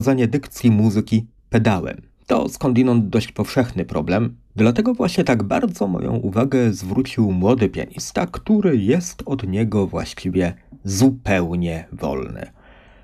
prowadzenie dykcji muzyki pedałem. To skądinąd dość powszechny problem, dlatego właśnie tak bardzo moją uwagę zwrócił młody pianista, który jest od niego właściwie zupełnie wolny.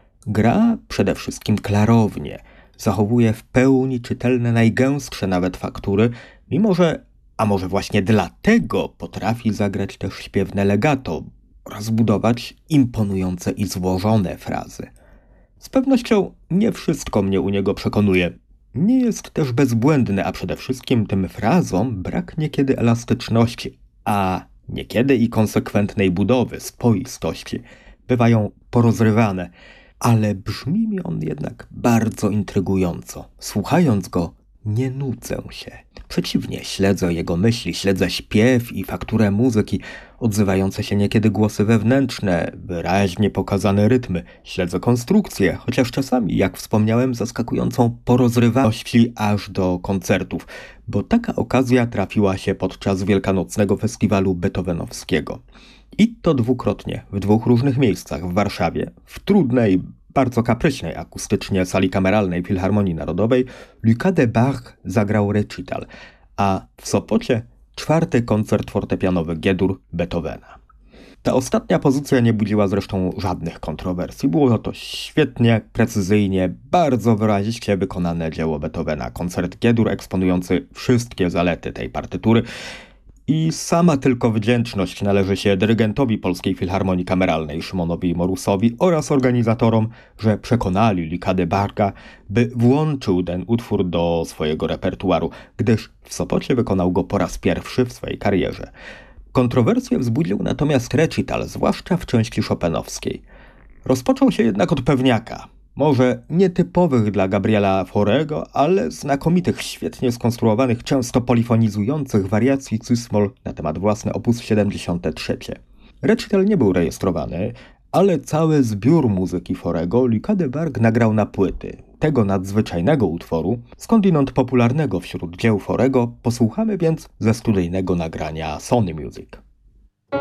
Gra przede wszystkim klarownie, zachowuje w pełni czytelne najgęstsze nawet faktury, mimo że, a może właśnie dlatego potrafi zagrać też śpiewne legato oraz budować imponujące i złożone frazy. Z pewnością nie wszystko mnie u niego przekonuje. Nie jest też bezbłędny, a przede wszystkim tym frazom brak niekiedy elastyczności, a niekiedy i konsekwentnej budowy, spoistości. Bywają porozrywane, ale brzmi mi on jednak bardzo intrygująco. Słuchając go, nie nudzę się. Przeciwnie, śledzę jego myśli, śledzę śpiew i fakturę muzyki, odzywające się niekiedy głosy wewnętrzne, wyraźnie pokazane rytmy. Śledzę konstrukcję, chociaż czasami, jak wspomniałem, zaskakującą porozrywałości aż do koncertów, bo taka okazja trafiła się podczas wielkanocnego festiwalu beethovenowskiego. I to dwukrotnie, w dwóch różnych miejscach w Warszawie, w trudnej, bardzo kapryśnej akustycznie sali kameralnej Filharmonii Narodowej, Lucas Debargue zagrał recital, a w Sopocie 4. koncert fortepianowy G-dur Beethovena. Ta ostatnia pozycja nie budziła zresztą żadnych kontrowersji. Było to świetnie, precyzyjnie, bardzo wyraziście wykonane dzieło Beethovena. Koncert G-dur eksponujący wszystkie zalety tej partytury. I sama tylko wdzięczność należy się dyrygentowi Polskiej Filharmonii Kameralnej Szymonowi Morusowi oraz organizatorom, że przekonali Lucasa Debargue'a, by włączył ten utwór do swojego repertuaru, gdyż w Sopocie wykonał go po raz pierwszy w swojej karierze. Kontrowersję wzbudził natomiast recital, zwłaszcza w części chopinowskiej. Rozpoczął się jednak od pewniaka. Może nietypowych dla Gabriela Faurego, ale znakomitych, świetnie skonstruowanych, często polifonizujących wariacji cis-moll na temat własne op. 73. Recital nie był rejestrowany, ale cały zbiór muzyki Faurego Lucas Debargue nagrał na płyty. Tego nadzwyczajnego utworu, skądinąd popularnego wśród dzieł Faurego, posłuchamy więc ze studyjnego nagrania Sony Music.